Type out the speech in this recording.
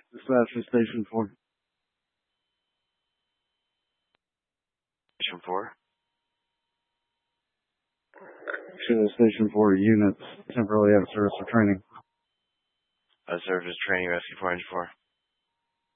Dispatch to Station 4. Station 4. Station 4 units temporarily out of service for training. Service training rescue 4 Engine 4.